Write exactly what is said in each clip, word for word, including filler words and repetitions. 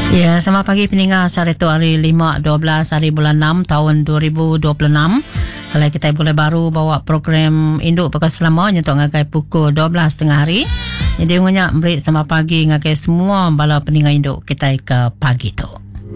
Ya, selamat pagi pendengar. Hari itu hari lima dua belas hari bulan enam tahun dua ribu dua puluh enam. Kalau kita boleh baru bawa program Induk Pekan Selama untuk ngagai pukul dua belas tengah hari. Jadi ngunya beri selamat pagi ngagai semua bala pendengar Induk kita ke pagi tu.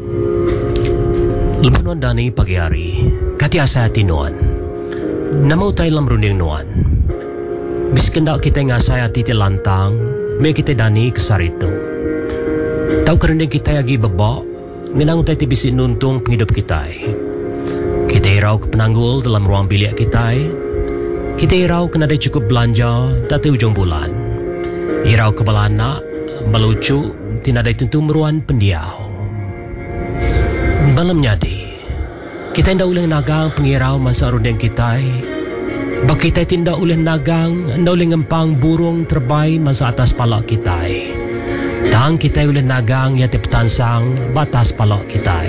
Lebanon dani pagi hari. Kati asa hati nuan. Nama utai lam runding nuan. Bis kendak kita ngasai hati ti lantang. Me kita dani kesaritu. Tahu kerendeng kita lagi bebak, ngenang utai ti bisik nuntung penghidup kita. Kita irau ke penanggul dalam ruang bilik kita. Kita irau kena ada cukup belanja dati ujung bulan. Irau ke bala anak, melucu, tina ada tentu meruan pendiau. Balam nyadi, kita tidak boleh nagang pengirau masa rundeng kita. Bak kita tidak boleh nagang, tidak boleh ngempang burung terbaik masa atas palak kita. Tang kita boleh nagang ya petansang batas palak kita.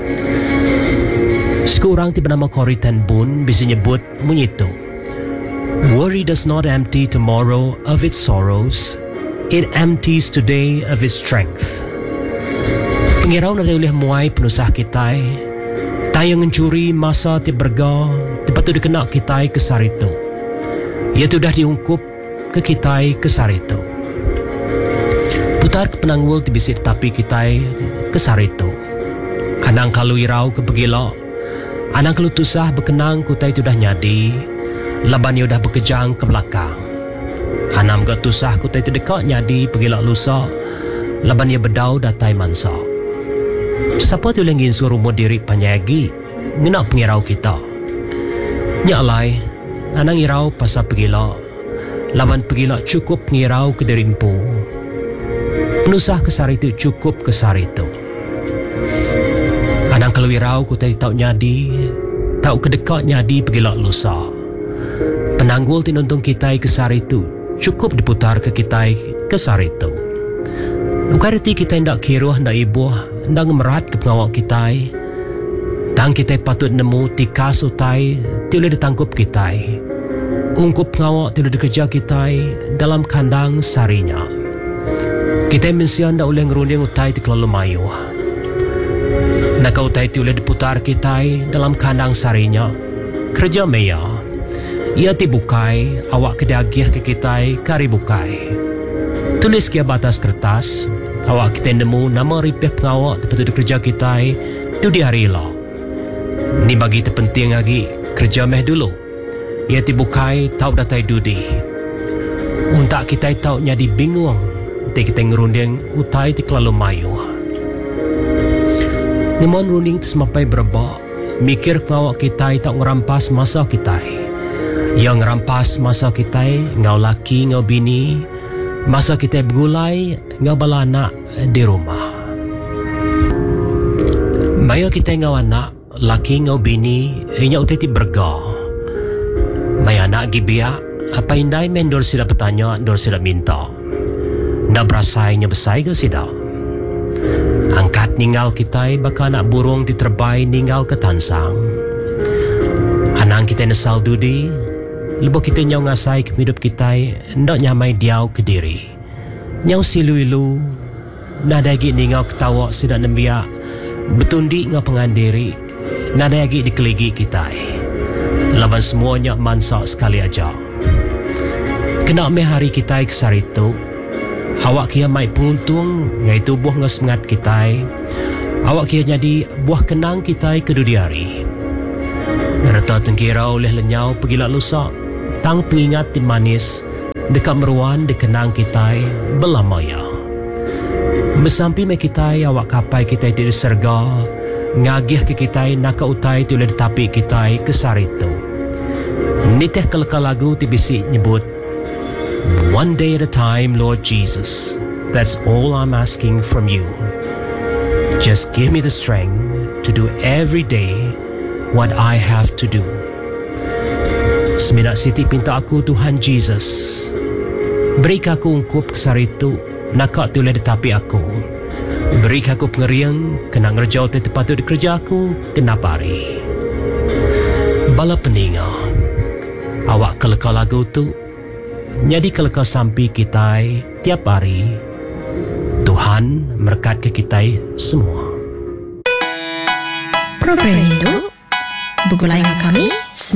Sekurang tiba nama Corinthian Bun bisa nyebut menyitu. Worry does not empty tomorrow of its sorrows. It empties today of its strength. Pengirau na boleh muai penusah kita. Tayo mencuri masa ti berga, tipatu dikena kita kesar itu. Ia sudah diungkup ke kita kesar itu. Putar ke penanggul ti bisik tapi kita kesar itu. Anang kalau irau ke pegila, anang kalau tusah berkenang kutai sudah nyadi, laban ia sudah berkejang ke belakang. Anam gak tusah kutai tu dekat nyadi pegila lusa, laban ia bedau datai mansa. Siapa tu lagi suruh rumah diri panyagi, ngenak pengirau kita. Nyalai, anang irau pasal pegila, laban pegila cukup pengirau ke derimpu. Penusah kesar itu cukup kesar itu. Anang kalau irau kutai tau nyadi, tau kedekat nyadi pegila lusa. Penanggul tinuntung kita kesar itu cukup diputar ke kita kesar itu. Bukan erti kita hendak kiruh, hendak ibuh, hendak merat ke pengawak kita. Tang kita patut nemu tika sutai, tiada ditangkup kita. Ungkup pengawak tiada dikerja kita dalam kandang sarinya. Kita mensian hendak boleh ngerunding utai ti kelalu mayu. Nak utai tiada diputar kita dalam kandang sarinya. Kerja meya. Ia ti bukai, awak kedagih ke kita kari bukai. Tulis kia batas kertas, awak kita nemu nama ripeh pengawak tempat tu kerja kita tu di hari lah. Ni bagi terpenting lagi kerja meh dulu. Ia ti bukai tau datai dudi. Untak kita tau nyadi bingung, ti kita ngerunding utai ti kelalu mayu. Nimon runding tu semapai berapa, mikir pengawak kita tak ngerampas masa kita. Yang ngerampas masa kita, ngau laki, ngau bini, masa kita bergulai, ngau bala anak di rumah. Maya kita ngau anak, laki ngau bini, inya utai ti berga. Maya anak gibiak, apa indai men dor sida bertanya, dor sida minta. Ndak berasainya besai ke sida. Angkat ninggal kita, baka anak burung ti terbai ninggal ke tansang. Anang kita nesal dudi, lebuh kita nyau ngasai ke hidup kita, ndak nyamai diau ke diri. Nyau silu-ilu, nada lagi ningau ketawa sidak nembiak, betundi ngau pengandiri, nada lagi dikeligi kita. Laban semuanya mansak sekali aja. Kena me hari kita kesar itu, awak kia mai puntung, ngai tubuh ngau semangat kita, awak kia jadi buah kenang kita ke dunia hari. Rata tengkira oleh lenyau pergilah lusa, tang pengingat tim manis, dekat meruan dikenang kita belamaya. Bersampi me kita awak kapai kita tidak serga, ngagih ke kita nak utai tu oleh tapi kita kesar itu. Niteh kelakar lagu tibisi nyebut, one day at a time, Lord Jesus. That's all I'm asking from you. Just give me the strength to do every day what I have to do. Seminat Siti pinta aku Tuhan Jesus, beri aku ungkup kesar itu, nakak tu oleh ditapi aku. Beri aku pengeriang, kena ngerjau tu tepat tu dikerja aku, kena pari. Bala peninga, awak kelekal lagu tu, jadi kelekal sampai kita tiap hari. Tuhan Tuhan berkat ke kita semua. Program Induk bergulai dengan kami